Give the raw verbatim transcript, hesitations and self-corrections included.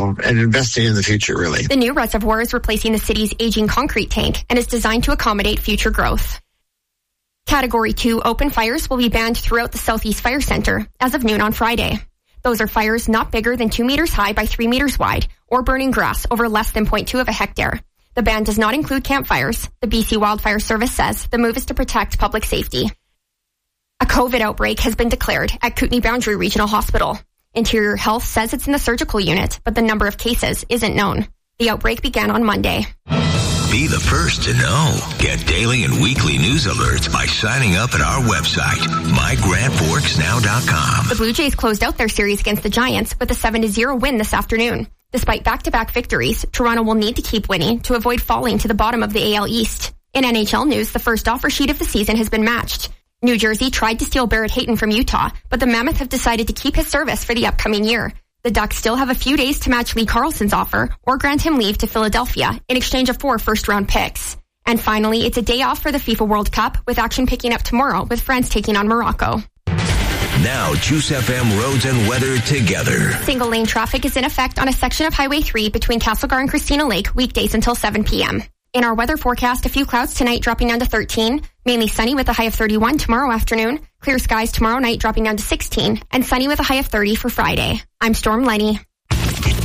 know, and investing in the future, really. The new reservoir is replacing the city's aging concrete tank and is designed to accommodate future growth. Category two open fires will be banned throughout the Southeast Fire Center as of noon on Friday. Those are fires not bigger than two meters high by three meters wide or burning grass over less than zero point two of a hectare. The ban does not include campfires. The B C Wildfire Service says the move is to protect public safety. A COVID outbreak has been declared at Kootenay Boundary Regional Hospital. Interior Health says it's in the surgical unit, but the number of cases isn't known. The outbreak began on Monday. Be the first to know. Get daily and weekly news alerts by signing up at our website, my grand forks now dot com. The Blue Jays closed out their series against the Giants with a seven to zero win this afternoon. Despite back-to-back victories, Toronto will need to keep winning to avoid falling to the bottom of the A L East. In N H L news, the first offer sheet of the season has been matched. New Jersey tried to steal Barrett Hayton from Utah, but the Mammoth have decided to keep his service for the upcoming year. The Ducks still have a few days to match Lee Carlson's offer or grant him leave to Philadelphia in exchange of four first-round picks. And finally, it's a day off for the FIFA World Cup, with action picking up tomorrow with France taking on Morocco. Now, Juice F M roads and weather together. Single-lane traffic is in effect on a section of Highway three between Castlegar and Christina Lake weekdays until seven p.m. In our weather forecast, a few clouds tonight dropping down to thirteen, mainly sunny with a high of thirty-one tomorrow afternoon, clear skies tomorrow night dropping down to sixteen, and sunny with a high of thirty for Friday. I'm Storm Lenny.